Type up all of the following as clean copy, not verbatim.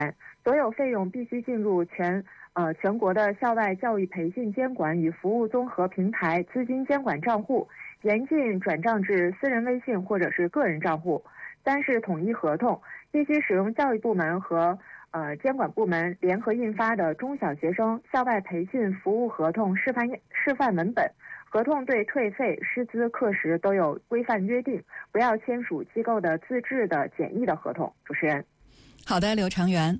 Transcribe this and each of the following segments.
所有费用必须进入全国的校外教育培训监管与服务综合平台资金监管账户，严禁转账至私人微信或者是个人账户。3是统一合同，必须使用教育部门和监管部门联合印发的中小学生校外培训服务合同示范文本。合同对退费、师资、课时都有规范约定，不要签署机构的自制的简易的合同。主持人。 好的，刘长元。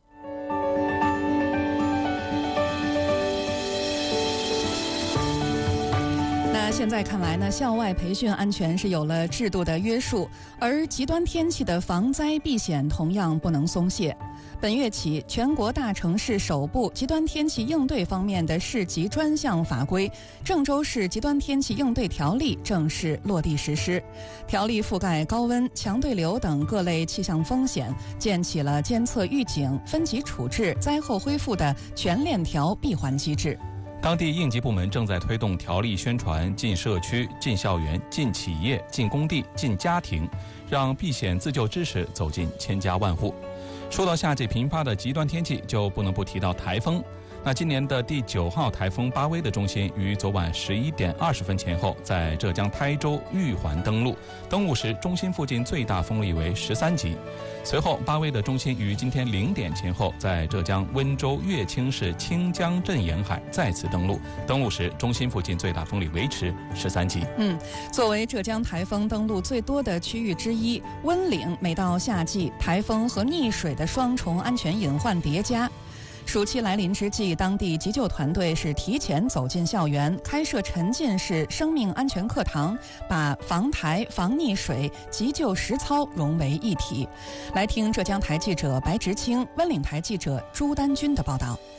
那现在看来呢，校外培训安全是有了制度的约束，而极端天气的防灾避险同样不能松懈。本月起，全国大城市首部极端天气应对方面的市级专项法规《郑州市极端天气应对条例》正式落地实施。条例覆盖高温、强对流等各类气象风险，建起了监测预警、分级处置、灾后恢复的全链条闭环机制。 当地应急部门正在推动条例宣传进社区、进校园、进企业、进工地、进家庭，让避险自救知识走进千家万户。说到夏季频发的极端天气，就不能不提到台风。那今年的第9号台风巴威的中心于昨晚11点20分前后在浙江台州玉环登陆，登陆时中心附近最大风力为13级。随后巴威的中心于今天0点前后在浙江温州乐清市清江镇沿海再次登陆，登陆时中心附近最大风力维持13级。 作为浙江台风登陆最多的区域之一，温岭每到夏季，台风和溺水的双重安全隐患叠加。暑期来临之际，当地急救团队是提前走进校园，开设沉浸式生命安全课堂，把防台、防溺水、急救实操融为一体。来听浙江台记者白直清、温岭台记者朱丹军的报道。